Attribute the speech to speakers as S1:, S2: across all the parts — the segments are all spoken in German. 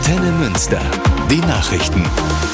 S1: Antenne Münster. Die Nachrichten.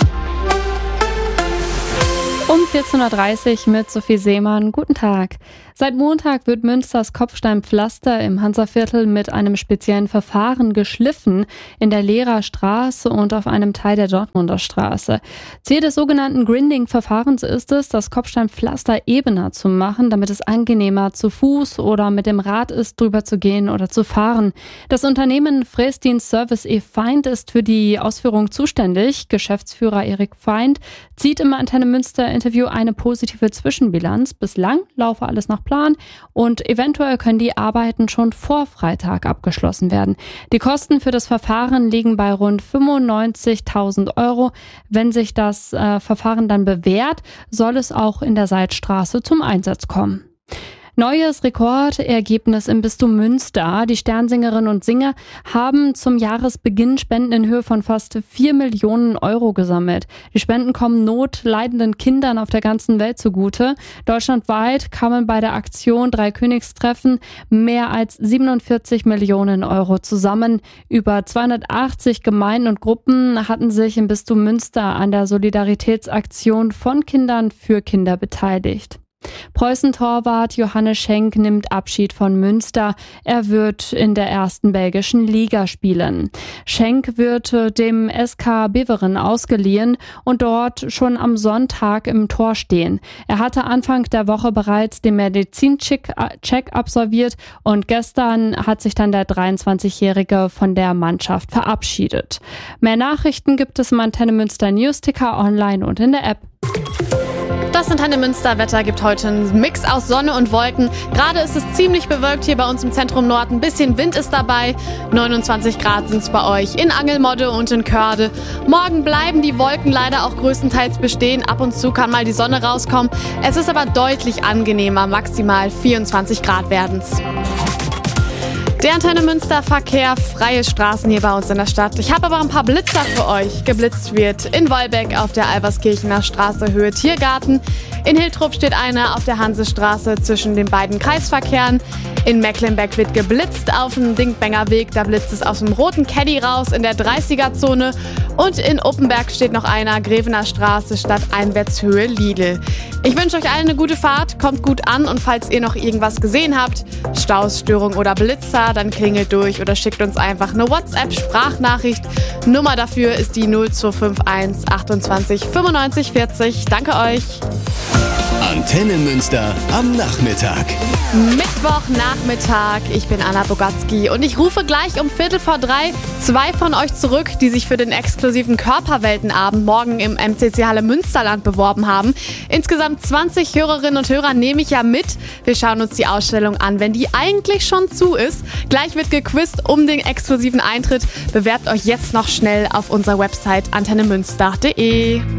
S2: Um 14.30 Uhr mit Sophie Seemann. Guten Tag. Seit Montag wird Münsters Kopfsteinpflaster im Hansaviertel mit einem speziellen Verfahren geschliffen in der Lehrer Straße und auf einem Teil der Dortmunder Straße. Ziel des sogenannten Grinding-Verfahrens ist es, das Kopfsteinpflaster ebener zu machen, damit es angenehmer zu Fuß oder mit dem Rad ist, drüber zu gehen oder zu fahren. Das Unternehmen Fräsdienst Service Feind ist für die Ausführung zuständig. Geschäftsführer Erik Feind zieht im Antenne Münster Interview eine positive Zwischenbilanz. Bislang laufe alles nach Plan und eventuell können die Arbeiten schon vor Freitag abgeschlossen werden. Die Kosten für das Verfahren liegen bei rund 95.000 €. Wenn sich das Verfahren dann bewährt, soll es auch in der Seitstraße zum Einsatz kommen. Neues Rekordergebnis im Bistum Münster. Die Sternsingerinnen und Singer haben zum Jahresbeginn Spenden in Höhe von fast 4 Millionen € gesammelt. Die Spenden kommen notleidenden Kindern auf der ganzen Welt zugute. Deutschlandweit kamen bei der Aktion Dreikönigstreffen mehr als 47 Millionen € zusammen. Über 280 Gemeinden und Gruppen hatten sich im Bistum Münster an der Solidaritätsaktion von Kindern für Kinder beteiligt. Preußen-Torwart Johannes Schenk nimmt Abschied von Münster. Er wird in der ersten belgischen Liga spielen. Schenk wird dem SK Beveren ausgeliehen und dort schon am Sonntag im Tor stehen. Er hatte Anfang der Woche bereits den Medizincheck absolviert und gestern hat sich dann der 23-Jährige von der Mannschaft verabschiedet. Mehr Nachrichten gibt es im Antenne Münster Newsticker online und in der App.
S3: Das Antenne Münster Wetter gibt heute einen Mix aus Sonne und Wolken. Gerade ist es ziemlich bewölkt hier bei uns im Zentrum Nord. Ein bisschen Wind ist dabei. 29 Grad sind es bei euch in Angelmodde und in Körde. Morgen bleiben die Wolken leider auch größtenteils bestehen. Ab und zu kann mal die Sonne rauskommen. Es ist aber deutlich angenehmer. Maximal 24 Grad werden's. Der Antenne Münster Verkehr, freie Straßen hier bei uns in der Stadt. Ich habe aber ein paar Blitzer für euch. Geblitzt wird in Wolbeck auf der Alberskirchener Straße Höhe Tiergarten. In Hiltrup steht einer auf der Hansestraße zwischen den beiden Kreisverkehren. In Mecklenbeck wird geblitzt auf dem Dingbenger Weg. Da blitzt es aus dem roten Caddy raus in der 30er-Zone. Und in Uppenberg steht noch einer, Grevener Straße statt Einwärtshöhe Lidl. Ich wünsche euch allen eine gute Fahrt, kommt gut an und falls ihr noch irgendwas gesehen habt, Staus, Störung oder Blitzer, dann klingelt durch oder schickt uns einfach eine WhatsApp-Sprachnachricht. Nummer dafür ist die 0251 28 95 40. Danke euch.
S1: Antenne Münster am Nachmittag.
S3: Mittwochnachmittag. Ich bin Anna Bogatzki und ich rufe gleich um 2:45 zwei von euch zurück, die sich für den exklusiven Körperweltenabend morgen im MCC Halle Münsterland beworben haben. Insgesamt 20 Hörerinnen und Hörer nehme ich ja mit. Wir schauen uns die Ausstellung an, wenn die eigentlich schon zu ist. Gleich wird gequizt um den exklusiven Eintritt. Bewerbt euch jetzt noch schnell auf unserer Website antennemünster.de.